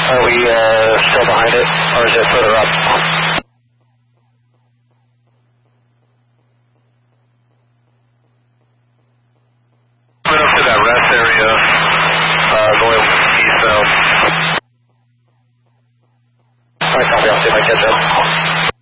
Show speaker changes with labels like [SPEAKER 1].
[SPEAKER 1] Are we still behind it, or is it further up?
[SPEAKER 2] Right up to that rest area, going